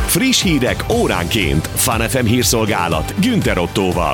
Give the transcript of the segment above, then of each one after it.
Friss hírek óránként. Fun FM hírszolgálat Günther Ottóval.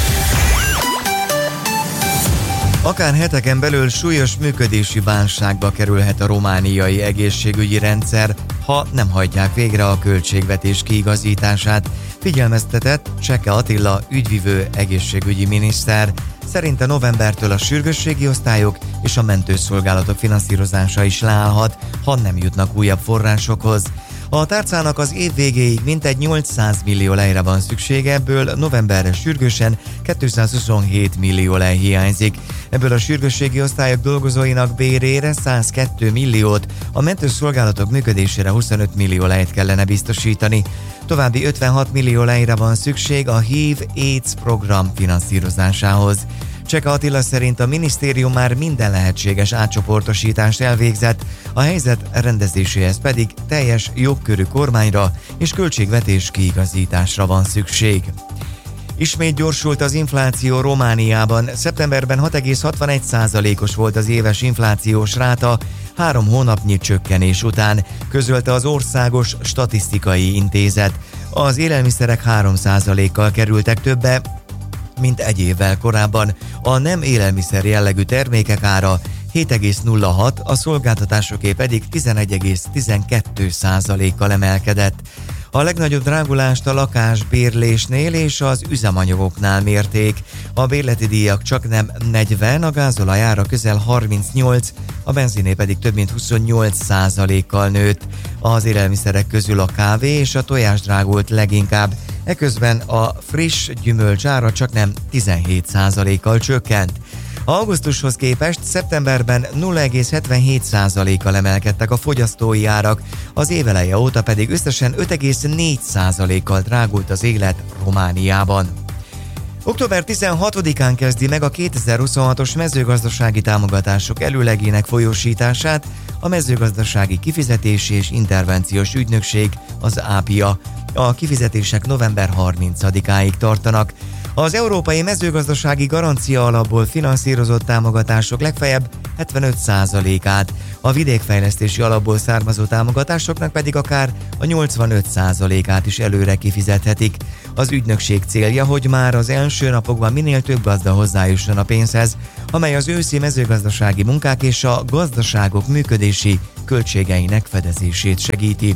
Akár heteken belül súlyos működési válságba kerülhet a romániai egészségügyi rendszer, ha nem hajtják végre a költségvetés kiigazítását, figyelmeztetett Cseke Attila ügyvivő egészségügyi miniszter. Szerinte novembertől a sürgősségi osztályok és a mentőszolgálatok finanszírozása is leállhat, ha nem jutnak újabb forrásokhoz. A tárcának az év végéig mintegy 800 millió lejre van szüksége, ebből novemberre sürgősen 227 millió lej hiányzik. Ebből a sürgősségi osztályok dolgozóinak bérére 102 milliót, a mentőszolgálatok működésére 25 millió lejt kellene biztosítani. További 56 millió lejre van szükség a HIV/AIDS program finanszírozásához. Cseke Attila szerint a minisztérium már minden lehetséges átcsoportosítást elvégzett, a helyzet rendezéséhez pedig teljes jogkörű kormányra és költségvetés kiigazításra van szükség. Ismét gyorsult az infláció Romániában. Szeptemberben 6,61%-os volt az éves inflációs ráta, 3 hónapnyi csökkenés után, közölte az Országos Statisztikai Intézet. Az élelmiszerek 3%-kal kerültek többe, mint egy évvel korábban. A nem élelmiszer jellegű termékek ára 7,06, a szolgáltatásoké pedig 11,12%-kal emelkedett. A legnagyobb drágulást a lakásbérlésnél és az üzemanyagoknál mérték. A bérleti díjak csaknem 40, a gázolaj ára közel 38, a benziné pedig több mint 28%-kal nőtt. Az élelmiszerek közül a kávé és a tojás drágult leginkább, eközben a friss gyümölcs ára csaknem 17%-kal csökkent. Augusztushoz képest szeptemberben 0,77%-kal emelkedtek a fogyasztói árak, az éveleje óta pedig összesen 5,4%-kal drágult az élet Romániában. Október 16-án kezdi meg a 2026-os mezőgazdasági támogatások előlegének folyósítását a Mezőgazdasági Kifizetési és Intervenciós Ügynökség, az APIA. A kifizetések november 30-áig tartanak. Az Európai Mezőgazdasági Garancia Alapból finanszírozott támogatások legfeljebb 75%-át, a vidékfejlesztési alapból származó támogatásoknak pedig akár a 85%-át is előre kifizethetik. Az ügynökség célja, hogy már az első napokban minél több gazda hozzájusson a pénzhez, amely az őszi mezőgazdasági munkák és a gazdaságok működési költségeinek fedezését segíti.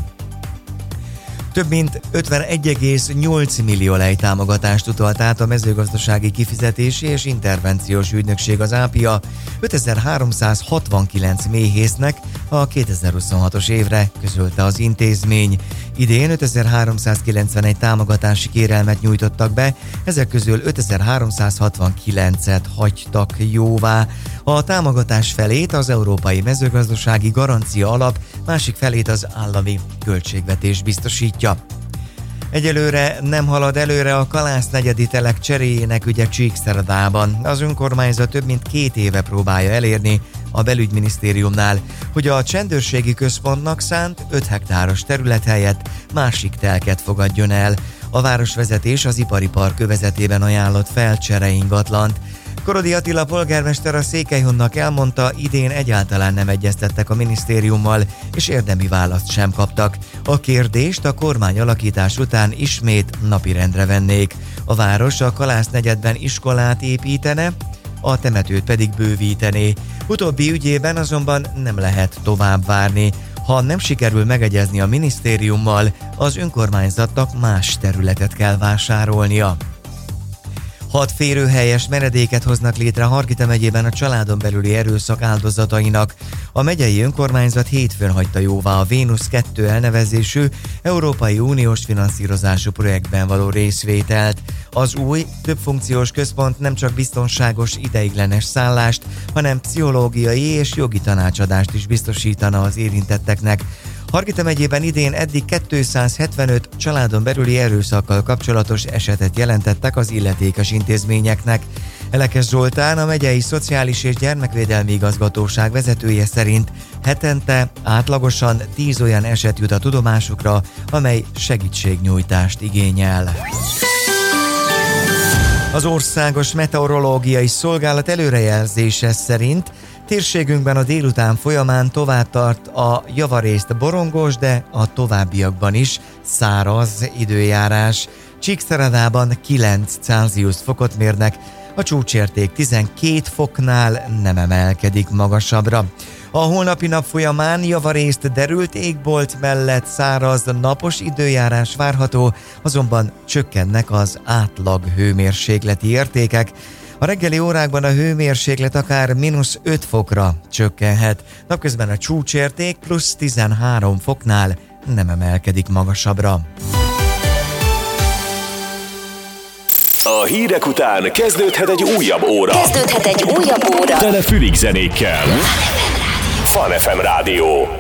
Több mint 51,8 millió lej támogatást utalt át a Mezőgazdasági Kifizetési és Intervenciós Ügynökség, az APIA 5369 méhésznek a 2026-os évre, közölte az intézmény. Idén 5391 támogatási kérelmet nyújtottak be, ezek közül 5369-et hagytak jóvá. A támogatás felét az Európai Mezőgazdasági Garancia Alap, másik felét az állami költségvetés biztosítja. Egyelőre nem halad előre a Kalász-negyedi telek cseréjének ügye Csíkszeredában. Az önkormányzat több mint 2 éve próbálja elérni a belügyminisztériumnál, hogy a csendőrségi központnak szánt 5 hektáros terület helyett másik telket fogadjon el. A városvezetés az ipari park övezetében ajánlott fel csereingatlant. Korodi Attila polgármester a Székelyhonnak elmondta, idén egyáltalán nem egyeztettek a minisztériummal, és érdemi választ sem kaptak. A kérdést a kormány alakítás után ismét napirendre vennék. A város a Kalász-negyedben iskolát építene, a temetőt pedig bővítené. Utóbbi ügyében azonban nem lehet tovább várni. Ha nem sikerül megegyezni a minisztériummal, az önkormányzatnak más területet kell vásárolnia. 6 férőhelyes menedéket hoznak létre Hargita megyében a családon belüli erőszak áldozatainak. A megyei önkormányzat hétfőn hagyta jóvá a Vénusz 2 elnevezésű Európai Uniós finanszírozású projektben való részvételt. Az új, többfunkciós központ nem csak biztonságos ideiglenes szállást, hanem pszichológiai és jogi tanácsadást is biztosítana az érintetteknek. Hargita megyében idén eddig 275 családon belüli erőszakkal kapcsolatos esetet jelentettek az illetékes intézményeknek. Elekes Zoltán, a megyei Szociális és Gyermekvédelmi Igazgatóság vezetője szerint hetente átlagosan 10 olyan eset jut a tudomásukra, amely segítségnyújtást igényel. Az Országos Meteorológiai Szolgálat előrejelzése szerint Térségünkben a délután folyamán tovább tart a javarészt borongos, de a továbbiakban is száraz időjárás. Csíkszeredában 9 Celsius fokot mérnek, a csúcsérték 12 foknál nem emelkedik magasabbra. A holnapi nap folyamán javarészt derült égbolt mellett száraz, napos időjárás várható, azonban csökkennek az átlag hőmérsékleti értékek. A reggeli órákban a hőmérséklet akár -5 fokra csökkenhet, napközben a csúcsérték plusz 13 foknál nem emelkedik magasabbra. A hírek után kezdődhet egy újabb óra. Tele fülig zenékkel. Fun FM Rádió.